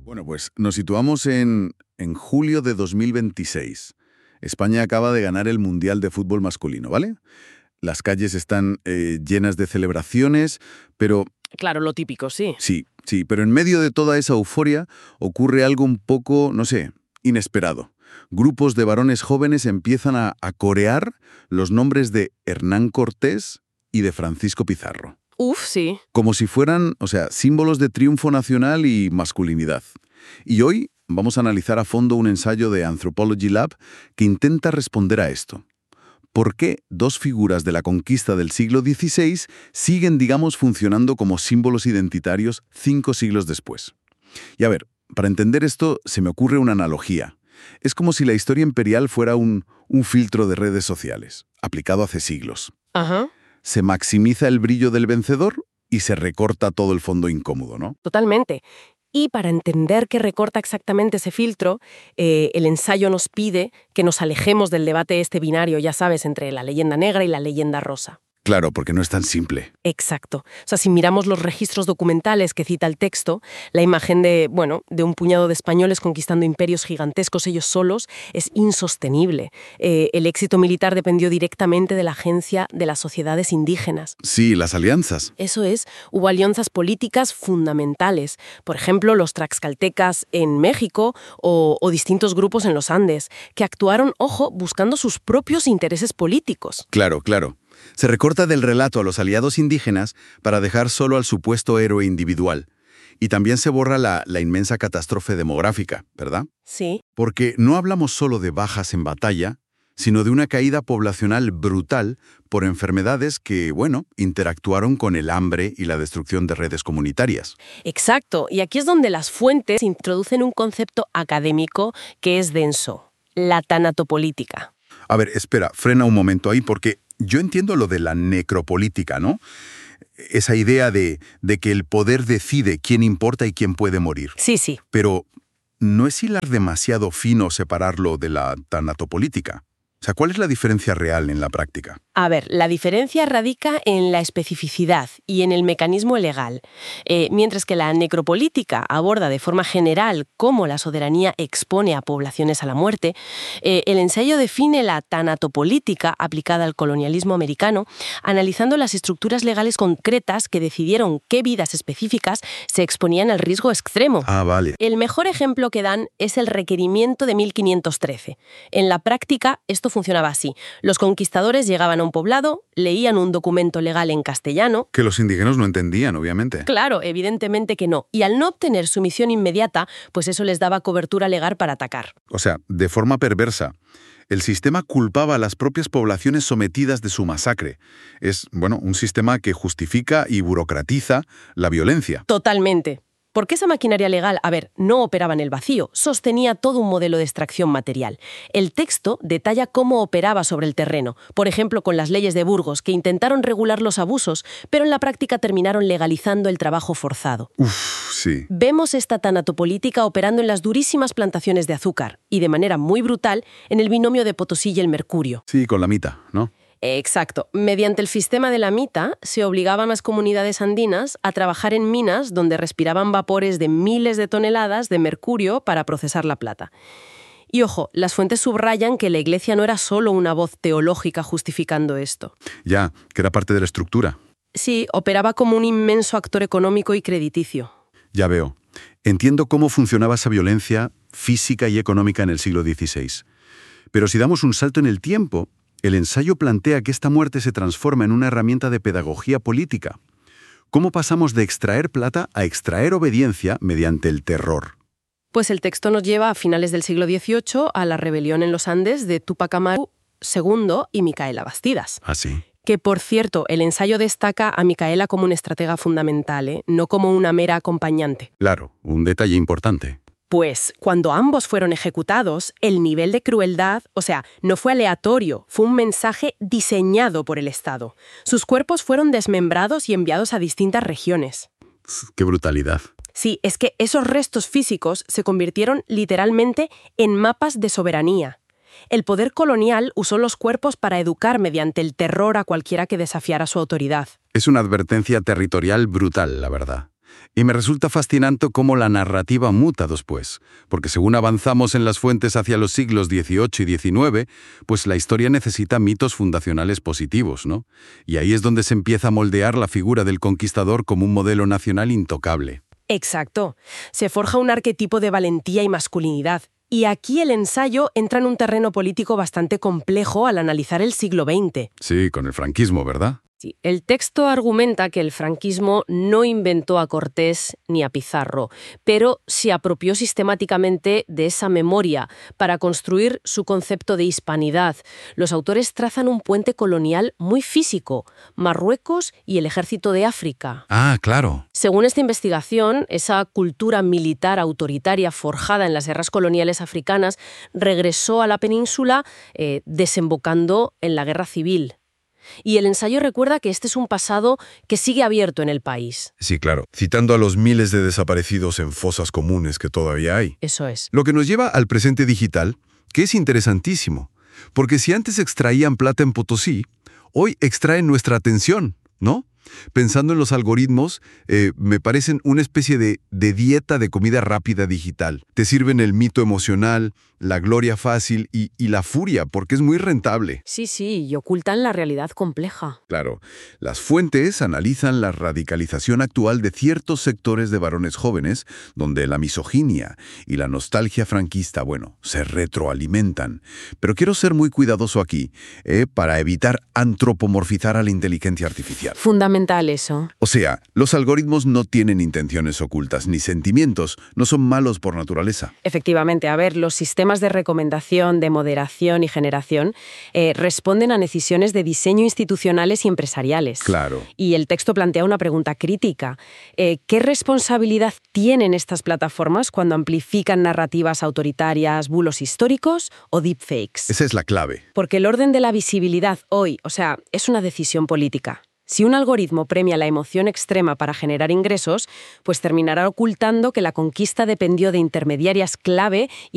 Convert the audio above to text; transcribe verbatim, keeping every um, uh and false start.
Bueno, pues nos situamos en, en julio de dos mil veintiséis. España acaba de ganar el Mundial de Fútbol Masculino, ¿vale? Las calles están eh, llenas de celebraciones, pero Claro, lo típico, sí. sí, sí, pero en medio de toda esa euforia ocurre algo un poco, no sé, inesperado. Grupos de varones jóvenes empiezan a, a corear los nombres de Hernán Cortés y de Francisco Pizarro, Uf, sí. como si fueran, o sea, símbolos de triunfo nacional y masculinidad. Y hoy vamos a analizar a fondo un ensayo de Anthropology Lab que intenta responder a esto. ¿Por qué dos figuras de la conquista del siglo dieciséis siguen, digamos, funcionando como símbolos identitarios cinco siglos después? Y a ver, para entender esto se me ocurre una analogía. Es como si la historia imperial fuera un, un filtro de redes sociales, aplicado hace siglos. Ajá, Se maximiza el brillo del vencedor y se recorta todo el fondo incómodo, ¿no? totalmente. Y para entender qué recorta exactamente ese filtro, eh, el ensayo nos pide que nos alejemos del debate este binario, ya sabes, entre la leyenda negra y la leyenda rosa. Claro, porque no es tan simple. Exacto. O sea, si miramos los registros documentales que cita el texto, la imagen de, bueno, de un puñado de españoles conquistando imperios gigantescos ellos solos es insostenible. Eh, el éxito militar dependió directamente de la agencia de las sociedades indígenas. Sí, las alianzas. Eso es, hubo alianzas políticas fundamentales. Por ejemplo, los tlaxcaltecas en México o, o distintos grupos en los Andes, que actuaron, ojo, buscando sus propios intereses políticos. Claro, claro. Se recorta del relato a los aliados indígenas para dejar solo al supuesto héroe individual. Y también se borra la, la inmensa catástrofe demográfica, ¿verdad? Sí. Porque no hablamos solo de bajas en batalla, sino de una caída poblacional brutal por enfermedades que, bueno, interactuaron con el hambre y la destrucción de redes comunitarias. Exacto, y aquí es donde las fuentes introducen un concepto académico que es denso, la tanatopolítica. A ver, espera, frena un momento ahí porque yo entiendo lo de la necropolítica, ¿no? Esa idea de, de que el poder decide quién importa y quién puede morir. Sí, sí. Pero ¿no es hilar demasiado fino separarlo de la tanatopolítica? O sea, ¿cuál es la diferencia real en la práctica? A ver, la diferencia radica en la especificidad y en el mecanismo legal. Eh, mientras que la necropolítica aborda de forma general cómo la soberanía expone a poblaciones a la muerte, eh, el ensayo define la tanatopolítica aplicada al colonialismo americano, analizando las estructuras legales concretas que decidieron qué vidas específicas se exponían al riesgo extremo. Ah, vale. El mejor ejemplo que dan es el requerimiento de mil quinientos trece. En la práctica, esto funcionaba así. Los conquistadores llegaban a un poblado, leían un documento legal en castellano. Que los indígenas no entendían, obviamente. Claro, evidentemente que no. Y al no obtener sumisión inmediata, pues eso les daba cobertura legal para atacar. O sea, de forma perversa. El sistema culpaba a las propias poblaciones sometidas de su masacre. Es, bueno, un sistema que justifica y burocratiza la violencia. Totalmente. Porque esa maquinaria legal, a ver, no operaba en el vacío, sostenía todo un modelo de extracción material. El texto detalla cómo operaba sobre el terreno, por ejemplo con las leyes de Burgos, que intentaron regular los abusos, pero en la práctica terminaron legalizando el trabajo forzado. Uf, sí. Vemos esta tanatopolítica operando en las durísimas plantaciones de azúcar, y de manera muy brutal en el binomio de Potosí y el Mercurio. Sí, con la mitad, ¿no? Exacto. Mediante el sistema de la mita, se obligaban a las comunidades andinas a trabajar en minas donde respiraban vapores de miles de toneladas de mercurio para procesar la plata. Y ojo, las fuentes subrayan que la Iglesia no era solo una voz teológica justificando esto. Ya, que era parte de la estructura. Sí, operaba como un inmenso actor económico y crediticio. Ya veo. Entiendo cómo funcionaba esa violencia física y económica en el siglo dieciséis. Pero si damos un salto en el tiempo, el ensayo plantea que esta muerte se transforma en una herramienta de pedagogía política. ¿Cómo pasamos de extraer plata a extraer obediencia mediante el terror? Pues el texto nos lleva a finales del siglo dieciocho a la rebelión en los Andes de Túpac Amaru segundo y Micaela Bastidas. ¿Ah, sí? Que, por cierto, el ensayo destaca a Micaela como una estratega fundamental, ¿eh? No como una mera acompañante. Claro, un detalle importante. Pues, cuando ambos fueron ejecutados, el nivel de crueldad, o sea, no fue aleatorio, fue un mensaje diseñado por el Estado. Sus cuerpos fueron desmembrados y enviados a distintas regiones. ¡Qué brutalidad! Sí, es que esos restos físicos se convirtieron literalmente en mapas de soberanía. El poder colonial usó los cuerpos para educar mediante el terror a cualquiera que desafiara su autoridad. Es una advertencia territorial brutal, la verdad. Y me resulta fascinante cómo la narrativa muta después, porque según avanzamos en las fuentes hacia los siglos dieciocho y diecinueve, pues la historia necesita mitos fundacionales positivos, ¿no? Y ahí es donde se empieza a moldear la figura del conquistador como un modelo nacional intocable. Exacto. Se forja un arquetipo de valentía y masculinidad. Y aquí el ensayo entra en un terreno político bastante complejo al analizar el siglo veinte. Sí, con el franquismo, ¿verdad? Sí, el texto argumenta que el franquismo no inventó a Cortés ni a Pizarro, pero se apropió sistemáticamente de esa memoria para construir su concepto de hispanidad. Los autores trazan un puente colonial muy físico, Marruecos y el ejército de África. Ah, claro. Según esta investigación, esa cultura militar autoritaria forjada en las guerras coloniales africanas regresó a la península eh, desembocando en la guerra civil. Y el ensayo recuerda que este es un pasado que sigue abierto en el país. Sí, claro, citando a los miles de desaparecidos en fosas comunes que todavía hay. Eso es. Lo que nos lleva al presente digital, que es interesantísimo, porque si antes extraían plata en Potosí, hoy extraen nuestra atención, ¿no? Pensando en los algoritmos, eh, me parecen una especie de, de dieta de comida rápida digital. Te sirven el mito emocional, la gloria fácil y, y la furia, porque es muy rentable. Sí, sí, y ocultan la realidad compleja. Claro, las fuentes analizan la radicalización actual de ciertos sectores de varones jóvenes, donde la misoginia y la nostalgia franquista, bueno, se retroalimentan. Pero quiero ser muy cuidadoso aquí, eh, para evitar antropomorfizar a la inteligencia artificial. Fundamental eso. O sea, los algoritmos no tienen intenciones ocultas ni sentimientos, no son malos por naturaleza. Efectivamente, a ver, los sistemas de recomendación, de moderación y generación eh, responden a decisiones de diseño institucionales y empresariales. Claro. Y el texto plantea una pregunta crítica. Eh, ¿Qué responsabilidad tienen estas plataformas cuando amplifican narrativas autoritarias, bulos históricos o deepfakes? Esa es la clave. Porque el orden de la visibilidad hoy, o sea, es una decisión política. Si un algoritmo premia la emoción extrema para generar ingresos, pues terminará ocultando que la conquista dependió de intermediarias clave y